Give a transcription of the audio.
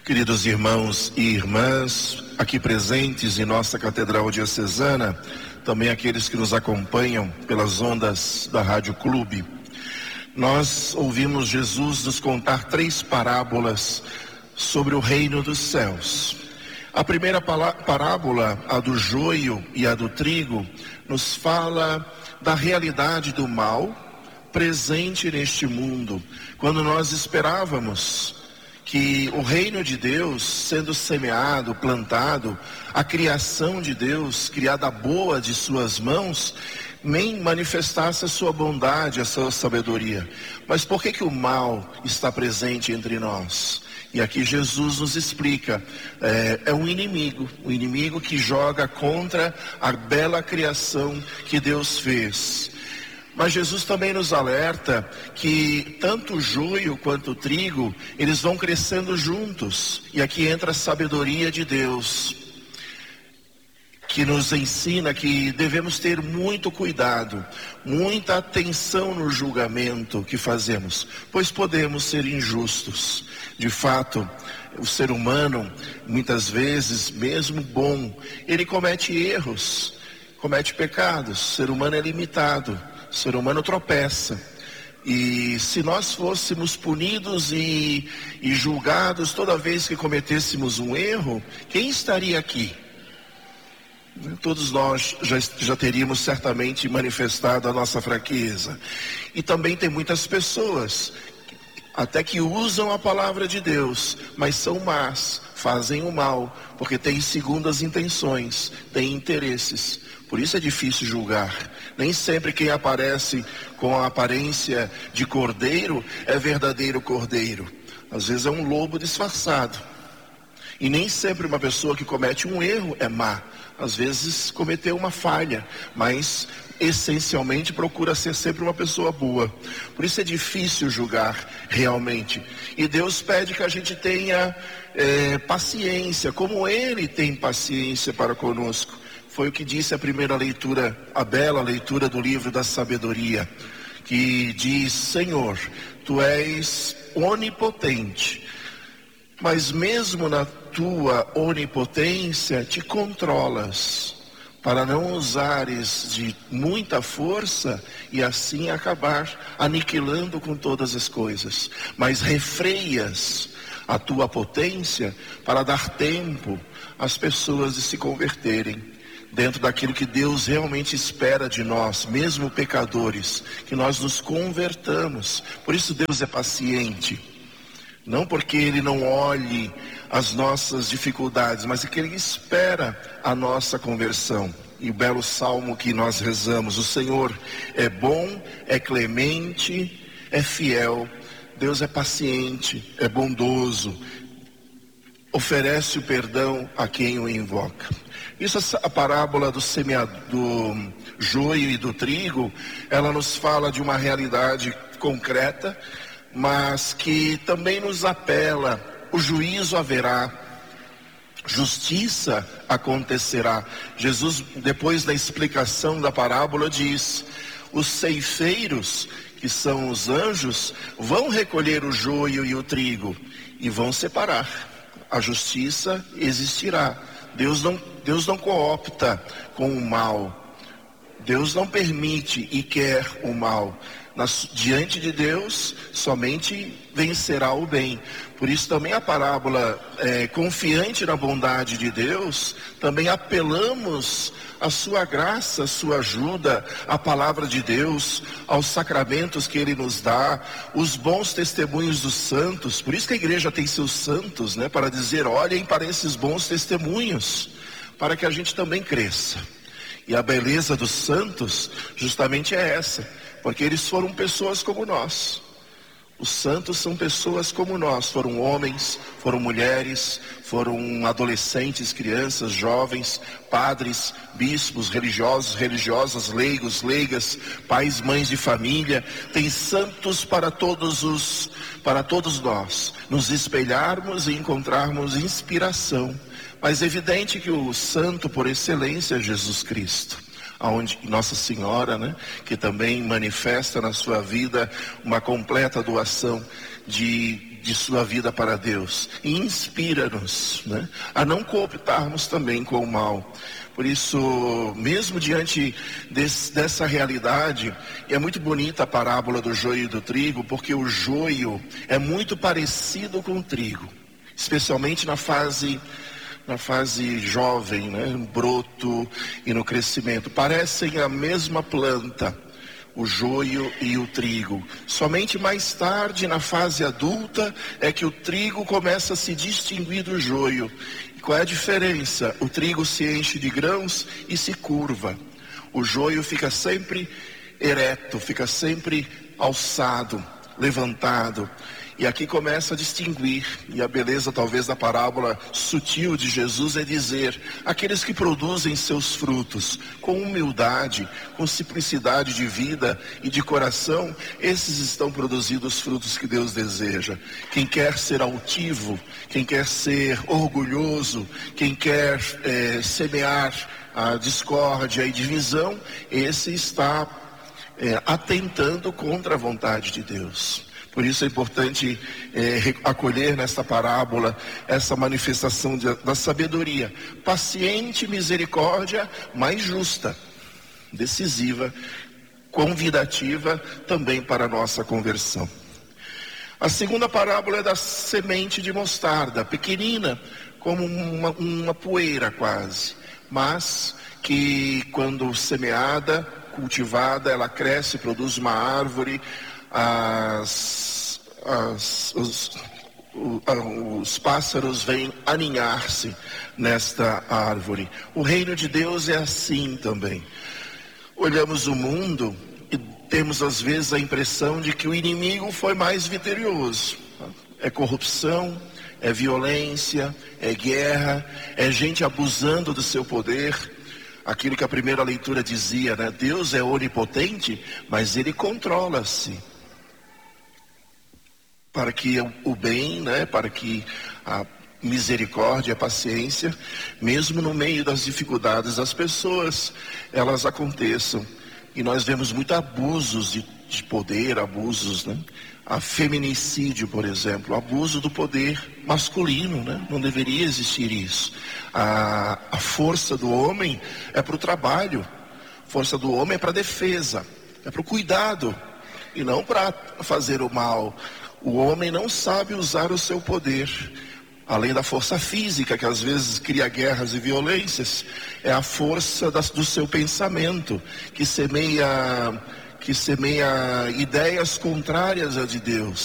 Queridos irmãos e irmãs, aqui presentes em nossa Catedral Diocesana, também aqueles que nos acompanham pelas ondas da Rádio Clube, nós ouvimos Jesus nos contar 3 parábolas sobre o reino dos céus. A primeira parábola, a do joio e a do trigo, nos fala da realidade do mal presente neste mundo, quando nós esperávamos que o reino de Deus, sendo semeado, plantado, a criação de Deus, criada boa de suas mãos, nem manifestasse a sua bondade, a sua sabedoria. Mas por que o mal está presente entre nós? E aqui Jesus nos explica, é um inimigo que joga contra a bela criação que Deus fez. Mas Jesus também nos alerta que tanto o joio quanto o trigo, eles vão crescendo juntos. E aqui entra a sabedoria de Deus, que nos ensina que devemos ter muito cuidado, muita atenção no julgamento que fazemos, pois podemos ser injustos. De fato, o ser humano, muitas vezes, mesmo bom, ele comete erros, comete pecados. O ser humano é limitado. O ser humano tropeça, e se nós fôssemos punidos e julgados toda vez que cometêssemos um erro, quem estaria aqui? Todos nós já teríamos certamente manifestado a nossa fraqueza. E também tem muitas pessoas até que usam a palavra de Deus, mas são más, fazem o mal, porque têm segundas intenções, têm interesses. Por isso é difícil julgar. Nem sempre quem aparece com a aparência de cordeiro é verdadeiro cordeiro. Às vezes é um lobo disfarçado. E nem sempre uma pessoa que comete um erro é má. Às vezes cometeu uma falha, mas essencialmente procura ser sempre uma pessoa boa. Por isso é difícil julgar realmente. E Deus pede que a gente tenha paciência, como Ele tem paciência para conosco. Foi o que disse a primeira leitura, a bela leitura do livro da sabedoria, que diz: Senhor, Tu és onipotente, mas mesmo na Tua onipotência te controlas, para não usares de muita força e assim acabar aniquilando com todas as coisas, mas refreias a Tua potência para dar tempo às pessoas de se converterem dentro daquilo que Deus realmente espera de nós, mesmo pecadores, que nós nos convertamos. Por isso Deus é paciente, não porque Ele não olhe as nossas dificuldades, mas é que Ele espera a nossa conversão. E o belo salmo que nós rezamos: o Senhor é bom, é clemente, é fiel. Deus é paciente, é bondoso, oferece o perdão a quem o invoca. Isso, a parábola do joio e do trigo, ela nos fala de uma realidade concreta, mas que também nos apela. O juízo haverá, justiça acontecerá. Jesus, depois da explicação da parábola, diz: os ceifeiros, que são os anjos, vão recolher o joio e o trigo e vão separar. A justiça existirá. Deus não coopta com o mal. Deus não permite e quer o mal. Diante de Deus, somente vencerá o bem. Por isso também a parábola, confiante na bondade de Deus, também apelamos à sua graça, à sua ajuda, à palavra de Deus, aos sacramentos que Ele nos dá, os bons testemunhos dos santos. Por isso que a igreja tem seus santos, para dizer: olhem para esses bons testemunhos, para que a gente também cresça. E a beleza dos santos justamente é essa, porque eles foram pessoas como nós. Os santos são pessoas como nós, foram homens, foram mulheres, foram adolescentes, crianças, jovens, padres, bispos, religiosos, religiosas, leigos, leigas, pais, mães de família. Tem santos para todos nós, nos espelharmos e encontrarmos inspiração. Mas é evidente que o santo por excelência é Jesus Cristo. Onde Nossa Senhora, que também manifesta na sua vida uma completa doação de de sua vida para Deus e inspira-nos, né, a não cooptarmos também com o mal. Por isso, mesmo diante dessa realidade, é muito bonita a parábola do joio e do trigo, porque o joio é muito parecido com o trigo, especialmente na fase jovem, né, no broto e no crescimento. Parecem a mesma planta, o joio e o trigo. Somente mais tarde, na fase adulta, é que o trigo começa a se distinguir do joio. E qual é a diferença? O trigo se enche de grãos e se curva. O joio fica sempre ereto, fica sempre alçado, levantado. E aqui começa a distinguir, e a beleza talvez da parábola sutil de Jesus é dizer: aqueles que produzem seus frutos com humildade, com simplicidade de vida e de coração, esses estão produzindo os frutos que Deus deseja. Quem quer ser altivo, quem quer ser orgulhoso, quem quer semear a discórdia e divisão, esse está atentando contra a vontade de Deus. Por isso é importante acolher nesta parábola essa manifestação da sabedoria, paciente misericórdia, mas justa, decisiva, convidativa também para a nossa conversão. A segunda parábola é da semente de mostarda, pequenina, como uma poeira quase, mas que quando semeada, cultivada, ela cresce, produz uma árvore. Os pássaros vêm aninhar-se nesta árvore. O reino de Deus é assim também. Olhamos o mundo e temos às vezes a impressão de que o inimigo foi mais vitorioso. É corrupção, é violência, é guerra, é gente abusando do seu poder. Aquilo que a primeira leitura dizia, né? Deus é onipotente, mas Ele controla-se. Para que o bem, né? Para que a misericórdia, a paciência, mesmo no meio das dificuldades das pessoas, elas aconteçam. E nós vemos muitos abusos de poder, abusos, né? A feminicídio, por exemplo, abuso do poder masculino, né? Não deveria existir isso. A força do homem é para o trabalho, a força do homem é para a defesa, é para o cuidado, e não para fazer o mal. O homem não sabe usar o seu poder, além da força física, que às vezes cria guerras e violências, é a força do seu pensamento, que semeia ideias contrárias à de Deus.